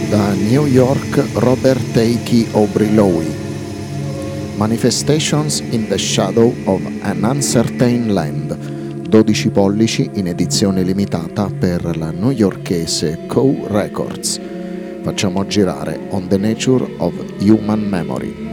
Da New York, Robert Takey Aubrey Lowy. Manifestations in the Shadow of an Uncertain Land, 12 pollici in edizione limitata per la newyorkese Co Records. Facciamo girare On the Nature of Human Memory.